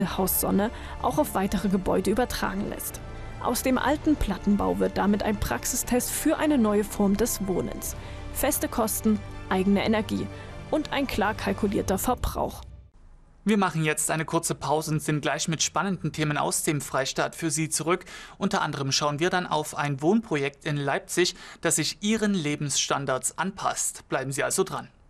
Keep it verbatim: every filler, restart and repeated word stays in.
Haussonne auch auf weitere Gebäude übertragen lässt. Aus dem alten Plattenbau wird damit ein Praxistest für eine neue Form des Wohnens. Feste Kosten, eigene Energie und ein klar kalkulierter Verbrauch. Wir machen jetzt eine kurze Pause und sind gleich mit spannenden Themen aus dem Freistaat für Sie zurück. Unter anderem schauen wir dann auf ein Wohnprojekt in Leipzig, das sich Ihren Lebensstandards anpasst. Bleiben Sie also dran.